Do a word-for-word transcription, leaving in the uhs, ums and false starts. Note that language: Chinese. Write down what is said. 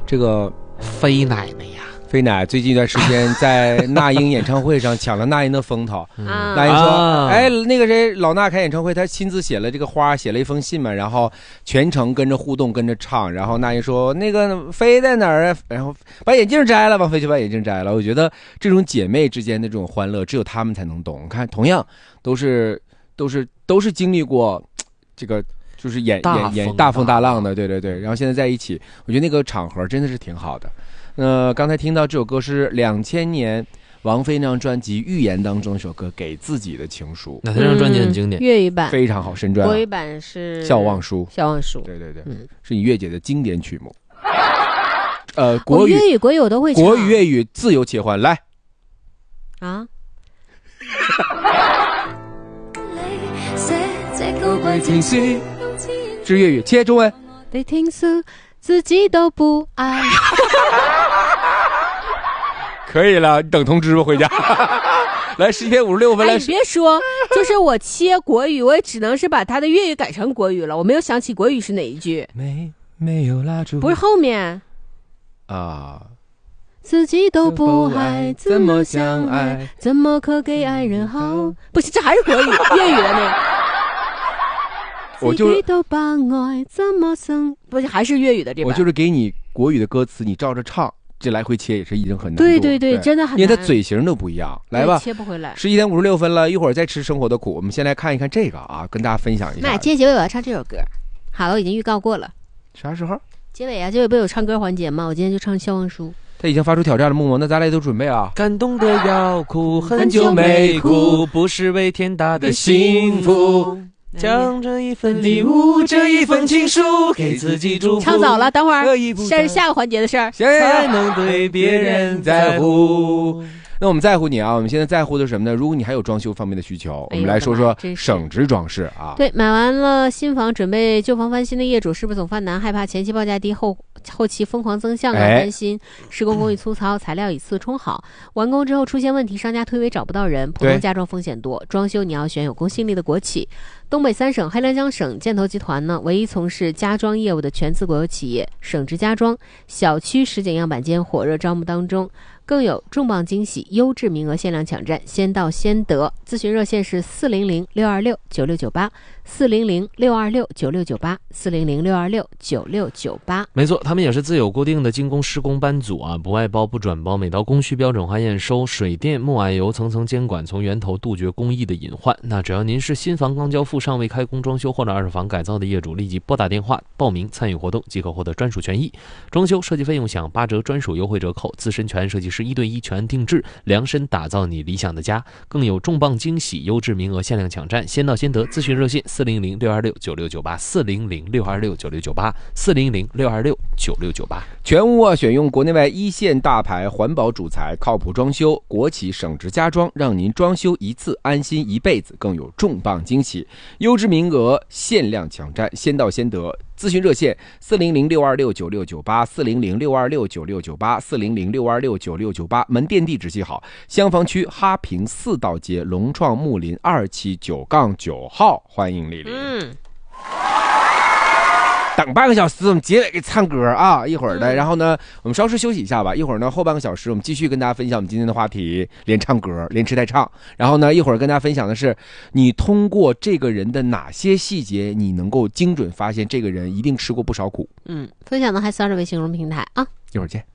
这个飞奶奶呀， 飞奶最近一段时间在那英演唱会上抢了那英的风头。 嗯、 那英说、 啊：“ 哎，那个谁，老衲开演唱会，他亲自写了这个花，写了一封信嘛，然后全程跟着互动，跟着唱。然后那英说：那个飞在哪儿啊？然后把眼镜摘了，王菲就把眼镜摘了。我觉得这种姐妹之间的这种欢乐，只有她们才能懂。看，同样都是都是都是经历过这个。”就是演演演大风大浪的，对对对，然后现在在一起，我觉得那个场合真的是挺好的。呃，刚才听到这首歌是两千年王菲那张专辑《预言》当中一首歌《给自己的情书》， 那这张专辑很经典， 嗯、粤语版非常好，深专、啊。 国语版是 《笑忘书》， 笑忘书， 对对对， 嗯、 是你月姐的经典曲目。呃，国语、 粤语、国语我都会唱， 国语、粤语自由切换，来啊。 是粤语，切中文。 你听书自己都不爱， 可以了，你等通知吧，回家。来，十一点五十六分。来， 哎，你别说，就是我切国语，我也只能是把它的粤语改成国语了。我没有想起国语是哪一句。 没没有蜡烛， 不是后面啊。 自己都不爱，怎么相爱？怎么可给爱人好？不是，这还是国语粤语的那个。 我就自己都把爱怎么生？不是，还是粤语的这版。 我就是给你国语的歌词，你照着唱，这来回切也是已经很难。 对对对, 对，真的很难， 因为它嘴型都不一样。来吧， 切不回来。 十一点五十六分了，一会儿再吃生活的苦。我们先来看一看这个啊，跟大家分享一下。 那今天结尾我要唱这首歌，好了，我已经预告过了。 啥时候？ 结尾啊，结尾不有唱歌环节吗？我今天就唱《笑忘书》。 他已经发出挑战了，木木，那咱俩都准备啊！ 感动的要哭，很久没哭，不是为天大的幸福。将这一份礼物，这一份情书，给自己祝福。 唱早了，等会儿，这是下个环节的事儿， 才能对别人在乎。 那我们在乎你啊，我们现在在乎的是什么呢？如果你还有装修方面的需求， 哎、 我们来说说省值装饰啊。 对，买完了新房，准备旧房翻新的业主，是不是总犯难，害怕前期报价低，后后期疯狂增项啊？担心施工工艺粗糙，材料以次充好，完工之后出现问题，商家推诿找不到人，普通家装风险多。装修你要选有公信力的国企。东北三省黑龙江省建投集团呢，唯一从事家装业务的全资国有企业，省值家装小区实景样板间火热招募当中。更有重磅惊喜，优质名额限量抢占，先到先得。咨询热线是四零零六二六九六九八，四零零六二六九六九八，四零零六二六九六九八。 没错，他们也是自有固定的精工施工班组啊，不外包不转包，每道工序标准化验收，水电木矮油层层监管，从源头杜绝工艺的隐患。那只要您是新房刚交付尚未开工装修或者二手房改造的业主，立即拨打电话报名参与活动，即可获得专属权益。装修设计费用享八折专属优惠折扣，自身全设计师一对一全定制，量身打造你理想的家，更有重磅惊喜，优质名额限量抢占，先到先得。咨询热线四零零六二六九六九八，四零零六二六九六九八，四零零六二六九六九八。 全屋啊，选用国内外一线大牌环保主材，靠谱装修，国企省值家装，让您装修一次安心一辈子，更有重磅惊喜，优质名额限量抢占，先到先得。咨询热线四零零六二六九六九八，四零零六二六九六九八，四零零六二六九六九八。门店地址记好：襄坊区哈平四道街龙创木林二期九杠九号。欢迎莅临。嗯。等半个小时，我们结尾给唱歌啊！一会儿的，然后呢，我们稍事休息一下吧。一会儿呢，后半个小时我们继续跟大家分享我们今天的话题，连唱歌，连吃带唱。然后呢，一会儿跟大家分享的是，你通过这个人的哪些细节，你能够精准发现这个人一定吃过不少苦。 嗯，分享的还是二维形容平台啊。 一会儿见。